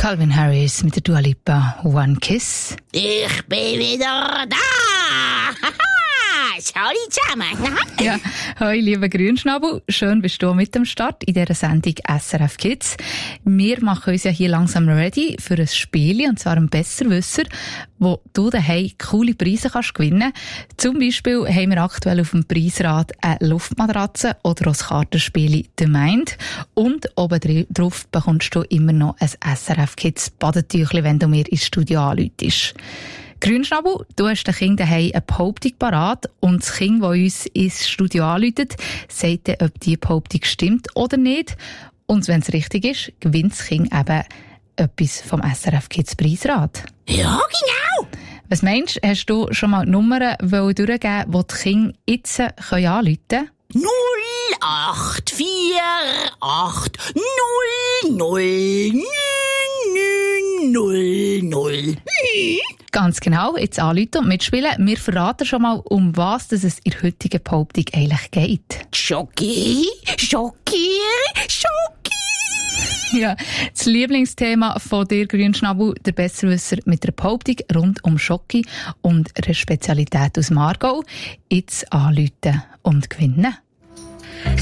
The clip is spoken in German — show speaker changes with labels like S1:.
S1: Calvin Harris mit der Dua Lipa, One Kiss.
S2: Ich bin wieder da! Hallo zusammen!
S1: Ja, hoi, lieber Grünschnabel. Schön bist du mit am Start in dieser Sendung SRF Kids. Wir machen uns ja hier langsam ready für ein Spiel, und zwar ein Besserwisser, wo du daheim coole Preise kannst gewinnen. Zum Beispiel haben wir aktuell auf dem Preisrad eine Luftmatratze oder auch das Kartenspiel «The Mind». Und oben drauf bekommst du immer noch ein SRF Kids Badetüchli, wenn du mir ins Studio anrufst. Grünschnabel, du hast den Kind daheim eine Behauptung parat und das Kind, das uns ins Studio anruft, sagt dir, ob die Behauptung stimmt oder nicht. Und wenn es richtig ist, gewinnt das Kind eben etwas vom SRF Kids Preisrad.
S2: Ja, genau!
S1: Was meinst du, hast du schon mal die Nummern durchgegeben, die die Kinder jetzt anrufen können?
S2: 0848 00 900.
S1: Ganz genau, jetzt anrufen und mitspielen. Wir verraten schon mal, um was es in der heutigen Behauptung eigentlich geht.
S2: Schoki.
S1: Ja, das Lieblingsthema von dir, Grünschnabel, der Besserwisser mit der Behauptung rund um Schoki und einer Spezialität aus Margau. Jetzt anrufen und gewinnen.